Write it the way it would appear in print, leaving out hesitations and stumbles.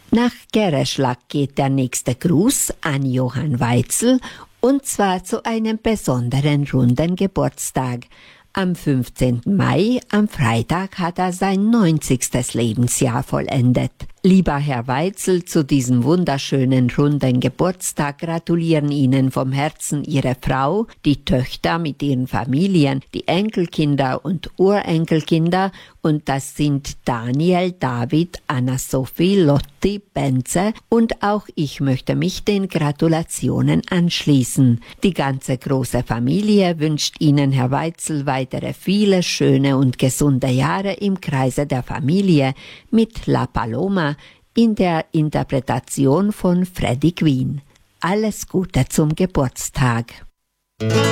Nach Gereschlag geht der nächste Gruß an Johann Weitzel, und zwar zu einem besonderen runden Geburtstag. Am 15. Mai, am Freitag, hat er sein 90. Lebensjahr vollendet. Lieber Herr Weitzel, zu diesem wunderschönen runden Geburtstag gratulieren Ihnen vom Herzen Ihre Frau, die Töchter mit ihren Familien, die Enkelkinder und Urenkelkinder, und das sind Daniel, David, Anna-Sophie, Lotti, Benze, und auch ich möchte mich den Gratulationen anschließen. Die ganze große Familie wünscht Ihnen, Herr Weitzel, weitere viele schöne und gesunde Jahre im Kreise der Familie mit La Paloma in der Interpretation von Freddie Quinn. Alles Gute zum Geburtstag.